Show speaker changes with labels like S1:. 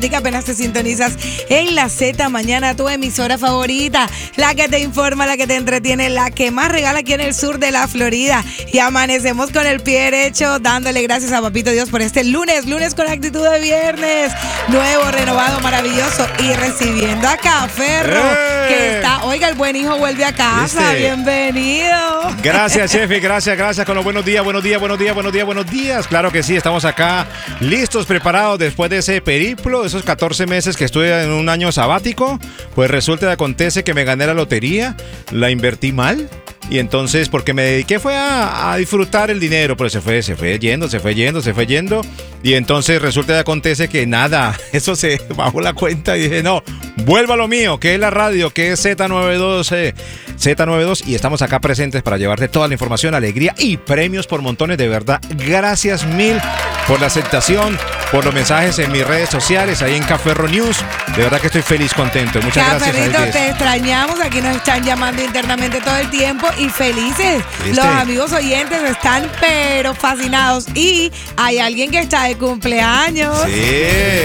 S1: Que apenas te sintonizas en la Z Mañana, tu emisora favorita, la que te informa, la que te entretiene, la que más regala aquí en el sur de la Florida. Y amanecemos con el pie derecho, dándole gracias a Papito Dios por este lunes con actitud de viernes, nuevo, renovado, maravilloso, y recibiendo a Caferro, que está, oiga, el buen hijo vuelve a casa, bienvenido.
S2: Gracias, Chefi, gracias con los buenos días. Claro que sí, estamos acá listos, preparados después de ese periplo, esos 14 meses que estuve en un año sabático. Pues resulta y acontece que me gané la lotería, la invertí mal. Y entonces, porque me dediqué fue a disfrutar el dinero, pero se fue yendo. Y entonces resulta y acontece que nada, eso se bajó la cuenta y dije, no, vuelva a lo mío, que es la radio, que es Z92. Y estamos acá presentes para llevarte toda la información, alegría y premios por montones, de verdad. Gracias mil por la aceptación, por los mensajes en mis redes sociales, ahí en Caferro News. De verdad que estoy feliz, contento. Muchas
S1: Caferrito,
S2: gracias.
S1: te extrañamos, aquí nos están llamando internamente todo el tiempo y felices. Los amigos oyentes están pero fascinados. Y hay alguien que está de cumpleaños.
S2: Sí.